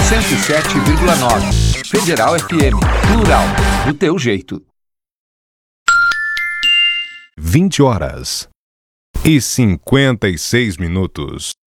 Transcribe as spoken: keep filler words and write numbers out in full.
cento e sete vírgula nove. Federal F M. Plural. Do teu jeito. vinte horas e cinquenta e seis minutos.